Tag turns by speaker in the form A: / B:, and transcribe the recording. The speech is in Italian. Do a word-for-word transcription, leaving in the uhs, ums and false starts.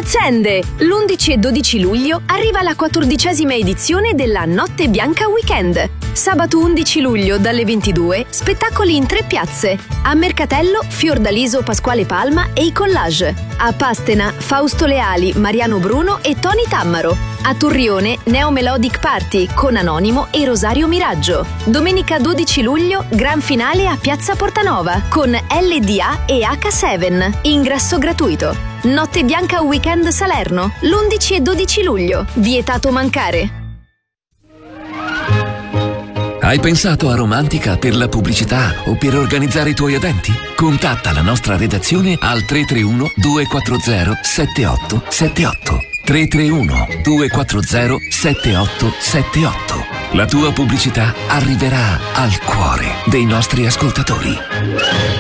A: accende! l'undici e dodici luglio arriva la quattordicesima edizione della Notte Bianca Weekend. Sabato undici luglio dalle ventidue, spettacoli in tre piazze. A Mercatello, Fiordaliso Pasquale Palma e i Collage. A Pastena, Fausto Leali, Mariano Bruno e Tony Tammaro. A Turrione, Neo Melodic Party con Anonimo e Rosario Miraggio. Domenica dodici luglio, gran finale a Piazza Portanova con L D A e acca sette. Ingresso gratuito. Notte Bianca Weekend Salerno, l'undici e dodici luglio. Vietato mancare.
B: Hai pensato a Romantica per la pubblicità o per organizzare i tuoi eventi? Contatta la nostra redazione al tre tre uno due quattro zero sette otto sette otto. tre tre uno due quattro zero sette otto sette otto. La tua pubblicità arriverà al cuore dei nostri ascoltatori.